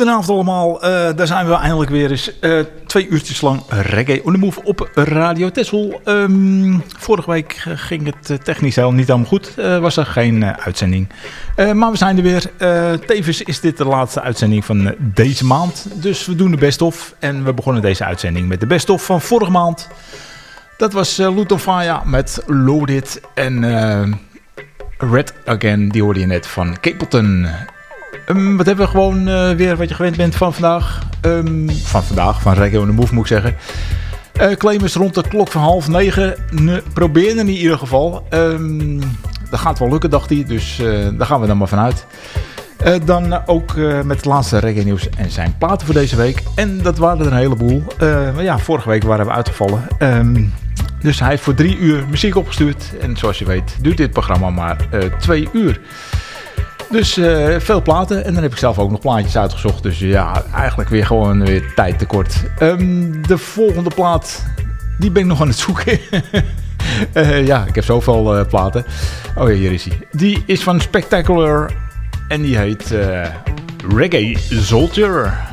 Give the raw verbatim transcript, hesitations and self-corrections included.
Goedenavond allemaal, uh, daar zijn we eindelijk weer eens. Uh, twee uurtjes lang reggae on the move op Radio Texel. Um, vorige week ging het technisch helemaal niet helemaal goed. Uh, was er geen uh, uitzending. Uh, maar we zijn er weer. Uh, tevens is dit de laatste uitzending van uh, deze maand. Dus we doen de best of. En we begonnen deze uitzending met de best of van vorige maand. Dat was uh, Luton Fire met Loaded. En uh, Red Again, die hoorde je net van Capleton. Um, wat hebben we gewoon uh, weer wat je gewend bent van vandaag. Um, van vandaag, van Reggae on the Move moet ik zeggen. Uh, claimers rond de klok van half negen. Ne, proberen in ieder geval. Um, dat gaat wel lukken, dacht hij. Dus uh, daar gaan we dan maar vanuit. Uh, dan uh, ook uh, met het laatste reggae nieuws en zijn platen voor deze week. En dat waren er een heleboel. Uh, maar ja, vorige week waren we uitgevallen. Um, dus hij heeft voor drie uur muziek opgestuurd. En zoals je weet duurt dit programma maar uh, twee uur. Dus uh, veel platen. En dan heb ik zelf ook nog plaatjes uitgezocht. Dus ja, eigenlijk weer gewoon weer tijd tekort. Um, de volgende plaat, die ben ik nog aan het zoeken. uh, ja, ik heb zoveel uh, platen. Oh ja, hier is hij. Die is van Spectacular. En die heet uh, Reggae Soldier.